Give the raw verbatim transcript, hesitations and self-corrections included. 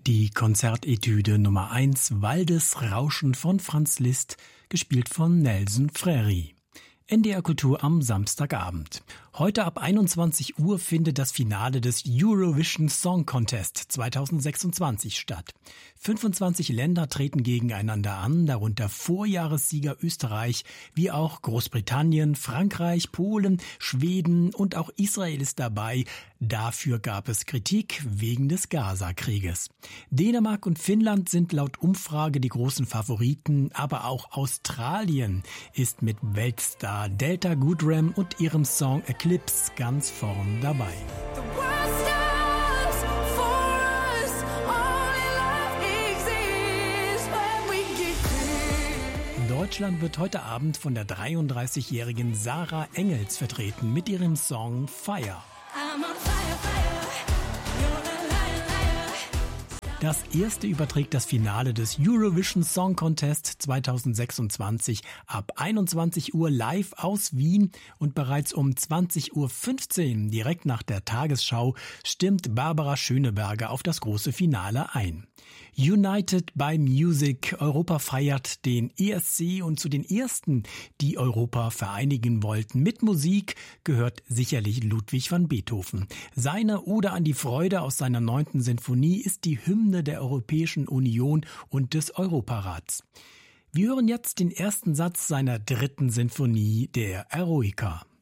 Die Konzertetüde Nummer eins Waldesrauschen von Franz Liszt, gespielt von Nelson Frery. N D R Kultur am Samstagabend. Heute ab einundzwanzig Uhr findet das Finale des Eurovision Song Contest zweitausendsechsundzwanzig statt. fünfundzwanzig Länder treten gegeneinander an, darunter Vorjahressieger Österreich, wie auch Großbritannien, Frankreich, Polen, Schweden und auch Israel ist dabei. Dafür gab es Kritik wegen des Gaza-Krieges. Dänemark und Finnland sind laut Umfrage die großen Favoriten, aber auch Australien ist mit Weltstar Delta Goodrem und ihrem Song Eclipse ganz vorn dabei. Deutschland wird heute Abend von der dreiunddreißigjährigen Sarah Engels vertreten mit ihrem Song Fire. Das erste überträgt das Finale des Eurovision Song Contest zweitausendsechsundzwanzig ab einundzwanzig Uhr live aus Wien und bereits um zwanzig Uhr fünfzehn, direkt nach der Tagesschau, stimmt Barbara Schöneberger auf das große Finale ein. United by Music, Europa feiert den E S C und zu den ersten, die Europa vereinigen wollten mit Musik, gehört sicherlich Ludwig van Beethoven. Seine Ode an die Freude aus seiner neunten Sinfonie ist die Hymne der Europäischen Union und des Europarats. Wir hören jetzt den ersten Satz seiner dritten Sinfonie, der Eroica.